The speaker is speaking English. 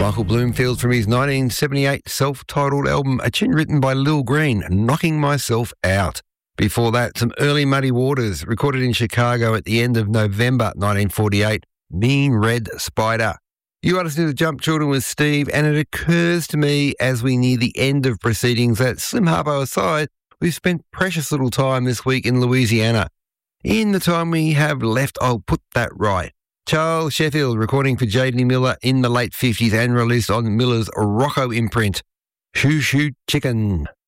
Michael Bloomfield from his 1978 self-titled album, a tune written by Lil Green, Knocking Myself Out. Before that, some early Muddy Waters, recorded in Chicago at the end of November 1948, Mean Red Spider. You are listening to Jump Children with Steve, and it occurs to me as we near the end of proceedings that, Slim Harpo aside, we've spent precious little time this week in Louisiana. In the time we have left, I'll put that right. Charles Sheffield, recording for J.D. Miller in the late 50s and released on Miller's Rocco imprint. Shoo Shoo Chicken.